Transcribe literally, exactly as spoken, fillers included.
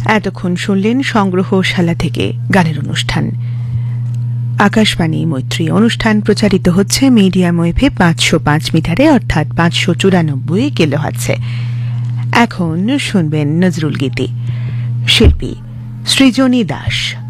এতক্ষণ শুনলেন সংগ্রহশালা থেকে গানের অনুষ্ঠান। আকাশবাণী মৈত্রী অনুষ্ঠান প্রচারিত হচ্ছে মিডিয়াম ওয়েভে পাঁচশো পাঁচ মিটারে অর্থাৎ পাঁচশো চুরানব্বই কিলোহার্টজে। এখন শুনবেন নজরুল গীতি, শিল্পী সৃজনী দাস।